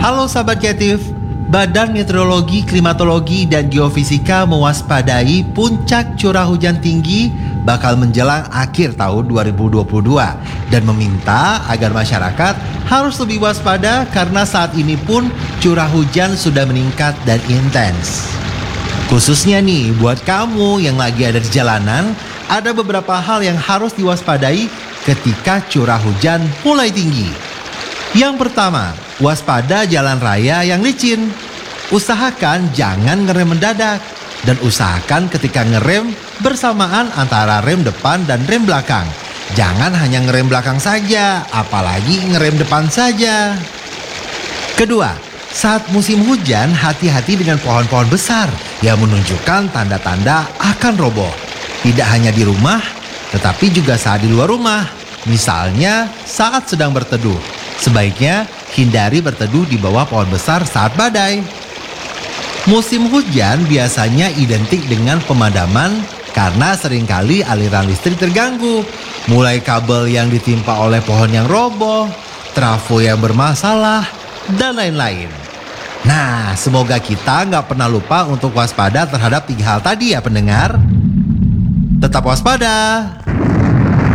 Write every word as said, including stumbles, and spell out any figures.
Halo sahabat kreatif, Badan Meteorologi, Klimatologi, dan Geofisika mewaspadai puncak curah hujan tinggi bakal menjelang akhir tahun dua ribu dua puluh dua dan meminta agar masyarakat harus lebih waspada karena saat ini pun curah hujan sudah meningkat dan intens. Khususnya nih buat kamu yang lagi ada di jalanan, ada beberapa hal yang harus diwaspadai ketika curah hujan mulai tinggi. Yang pertama, waspada jalan raya yang licin. Usahakan jangan ngerem mendadak dan usahakan ketika ngerem bersamaan antara rem depan dan rem belakang. Jangan hanya ngerem belakang saja, apalagi ngerem depan saja. Kedua, saat musim hujan hati-hati dengan pohon-pohon besar yang menunjukkan tanda-tanda akan roboh. Tidak hanya di rumah, tetapi juga saat di luar rumah. Misalnya saat sedang berteduh. Sebaiknya hindari berteduh di bawah pohon besar saat badai. Musim hujan biasanya identik dengan pemadaman karena seringkali aliran listrik terganggu. Mulai kabel yang ditimpa oleh pohon yang roboh, trafo yang bermasalah, dan lain-lain. Nah, semoga kita nggak pernah lupa untuk waspada terhadap tiga hal tadi ya pendengar. Tetap waspada.